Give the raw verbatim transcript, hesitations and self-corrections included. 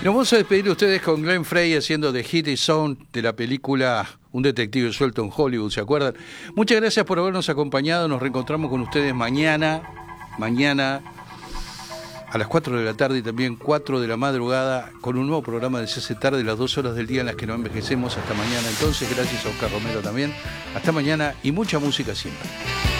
Nos vamos a despedir de ustedes con Glenn Frey haciendo The Hit Is On de la película Un detective suelto en Hollywood, ¿se acuerdan? Muchas gracias por habernos acompañado. Nos reencontramos con ustedes mañana, mañana a las cuatro de la tarde y también cuatro de la madrugada con un nuevo programa de Se hace tarde, las dos horas del día en las que no envejecemos. Hasta mañana entonces, gracias a Oscar Romero también. Hasta mañana y mucha música siempre.